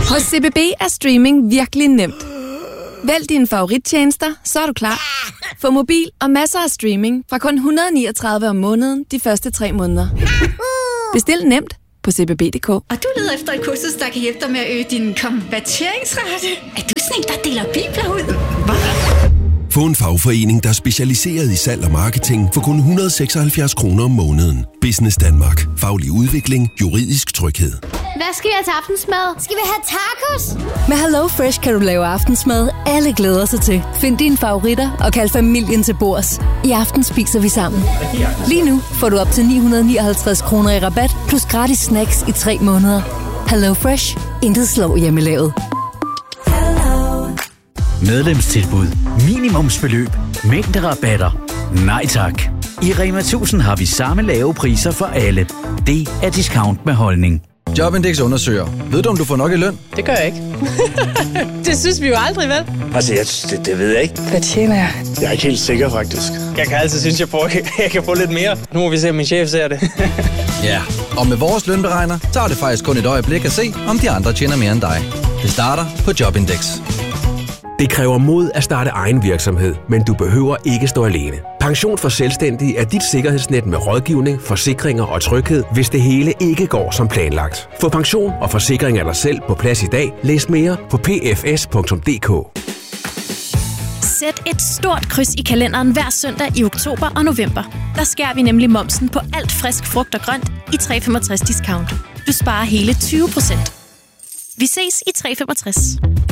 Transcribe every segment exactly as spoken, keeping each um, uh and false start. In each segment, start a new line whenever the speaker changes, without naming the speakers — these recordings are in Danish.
Hos C B B er streaming virkelig nemt. Vælg dine favorittjenester, så er du klar. Få mobil og masser af streaming fra kun et hundrede og niogtredive om måneden de første tre måneder. Bestil nemt på c b b punktum d k.
Og du leder efter et kursus, der kan hjælpe dig med at øge din konverteringsrate. Er du sådan en, der deler bibler ud? Hvad?
Få en fagforening, der er specialiseret i salg og marketing for kun et hundrede og seksoghalvfjerds kroner om måneden. Business Danmark. Faglig udvikling. Juridisk tryghed.
Hvad skal vi have til aftensmad? Skal vi have tacos?
Med Hello Fresh kan du lave aftensmad, alle glæder sig til. Find dine favoritter og kald familien til bords. I aften spiser vi sammen. Lige nu får du op til ni hundrede og nioghalvtreds kroner i rabat, plus gratis snacks i tre måneder. Hello Fresh. Intet slår hjemmelavet.
Medlemstilbud. Minimumsbeløb. Mængderabatter. Nej tak. I Rema tusind har vi samme lave priser for alle. Det er discount med holdning.
Jobindex undersøger. Ved du, om du får nok i løn?
Det gør jeg ikke. Det synes vi jo aldrig, vel?
Altså, jeg, det, det ved jeg ikke.
Hvad tjener jeg?
Jeg er ikke helt sikker, faktisk.
Jeg kan altid synes, jeg, får, jeg kan få lidt mere. Nu må vi se, om min chef ser det.
Ja, og med vores lønberegner, så er det faktisk kun et øjeblik at se, om de andre tjener mere end dig. Det starter på Jobindex.
Det kræver mod at starte egen virksomhed, men du behøver ikke stå alene. Pension for Selvstændige er dit sikkerhedsnet med rådgivning, forsikringer og tryghed, hvis det hele ikke går som planlagt. Få pension og forsikring af dig selv på plads i dag. Læs mere på p f s punktum d k.
Sæt et stort kryds i kalenderen hver søndag i oktober og november. Der skærer vi nemlig momsen på alt frisk frugt og grønt i tre komma femogtres discount. Du sparer hele tyve procent. Vi ses i tre komma femogtres.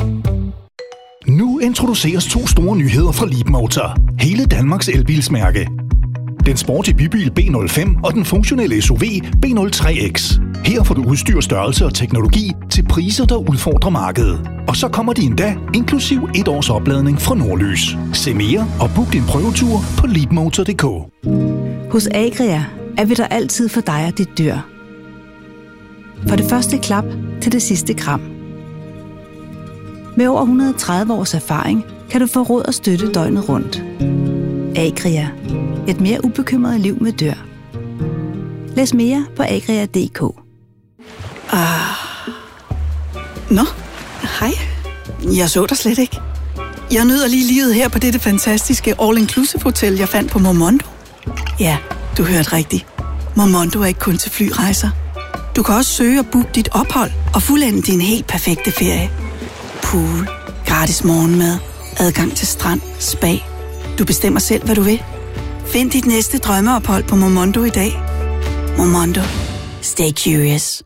Nu introduceres to store nyheder fra Leapmotor. Hele Danmarks elbilsmærke. Den sporty bybil B nul fem og den funktionelle S U V B nul tre X. Her får du udstyr, størrelse og teknologi til priser, der udfordrer markedet. Og så kommer de endda inklusiv et års opladning fra Nordlys. Se mere og book din prøvetur på leapmotor punktum d k.
Hos Agria er vi der altid for dig og dit dyr. Fra det første klap til det sidste kram. Med over et hundrede og tredive års erfaring kan du få råd og støtte døgnet rundt. Agria. Et mere ubekymret liv med dyr. Læs mere på agria punktum d k.
Ah. Nå, hej. Jeg så dig slet ikke. Jeg nyder lige livet her på dette fantastiske all-inclusive hotel, jeg fandt på Momondo. Ja, du hørte rigtigt. Momondo er ikke kun til flyrejser. Du kan også søge og booke dit ophold og fuldende din helt perfekte ferie. Pool, gratis morgenmad, adgang til strand, spa. Du bestemmer selv, hvad du vil. Find dit næste drømmeophold på Momondo i dag. Momondo. Stay curious.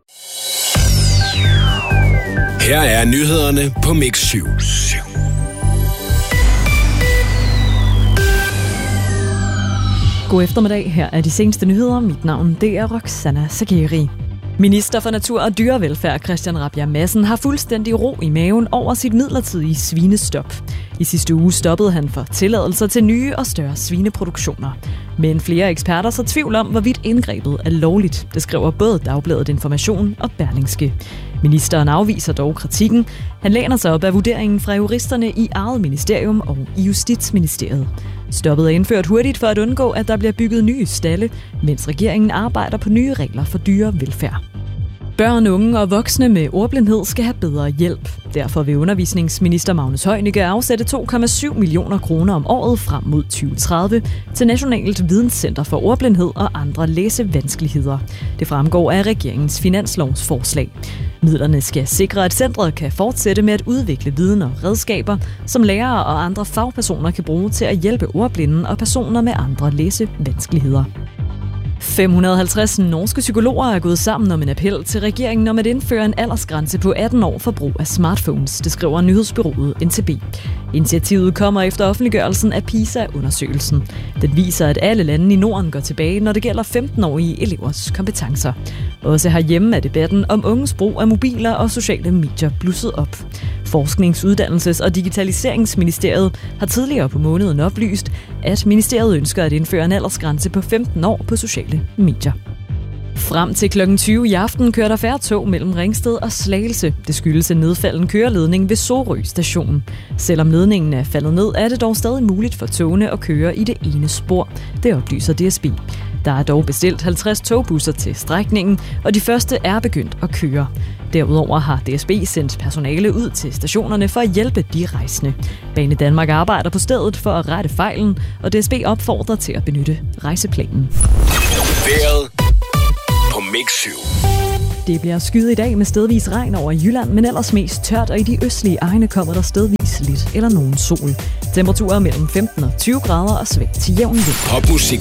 Her er nyhederne på Mix syv.
God eftermiddag. Her er de seneste nyheder. Mit navn det er Roxana Sageri. Minister for Natur og Dyrevelfærd Christian Rabjerg Madsen har fuldstændig ro i maven over sit midlertidige svinestop. I sidste uge stoppede han for tilladelser til nye og større svineproduktioner. Men flere eksperter så tvivl om, hvorvidt indgrebet er lovligt. Det skriver både Dagbladet Information og Berlingske. Ministeren afviser dog kritikken. Han læner sig op af vurderingen fra juristerne i eget ministerium og i Justitsministeriet. Stoppet er indført hurtigt for at undgå, at der bliver bygget nye stalde, mens regeringen arbejder på nye regler for dyrevelfærd. Børn, unge og voksne med ordblindhed skal have bedre hjælp. Derfor vil undervisningsminister Magnus Heunicke afsætte to komma syv millioner kroner om året frem mod tyve tredive til Nationalt Videnscenter for Ordblindhed og andre læsevanskeligheder. Det fremgår af regeringens finanslovsforslag. Midlerne skal sikre, at centret kan fortsætte med at udvikle viden og redskaber, som lærere og andre fagpersoner kan bruge til at hjælpe ordblinde og personer med andre læsevanskeligheder. fem hundrede og halvtreds norske psykologer er gået sammen om en appel til regeringen om at indføre en aldersgrænse på atten år for brug af smartphones, det skriver nyhedsbureauet N T B. Initiativet kommer efter offentliggørelsen af PISA-undersøgelsen. Den viser, at alle lande i Norden går tilbage, når det gælder femten-årige elevers kompetencer. Også herhjemme er debatten om unges brug af mobiler og sociale medier blusset op. Forsknings-, Uddannelses- og Digitaliseringsministeriet har tidligere på måneden oplyst, at ministeriet ønsker at indføre en aldersgrænse på femten år på sociale medier. Frem til klokken tyve i aften kører der færre tog mellem Ringsted og Slagelse. Det skyldes en nedfalden køreledning ved Sorø station. Selvom ledningen er faldet ned, er det dog stadig muligt for togene at køre i det ene spor. Det oplyser D S B. Der er dog bestilt halvtreds togbusser til strækningen, og de første er begyndt at køre. Derudover har D S B sendt personale ud til stationerne for at hjælpe de rejsende. Bane Danmark arbejder på stedet for at rette fejlen, og D S B opfordrer til at benytte rejseplanen.
Vejret på Mix syv.
Det bliver skyet i dag med stedvis regn over Jylland, men ellers mest tørt, og i de østlige egne kommer der stedvis lidt eller nogen sol. Temperaturer mellem femten og tyve grader og svag til jævn vind.
Popmusik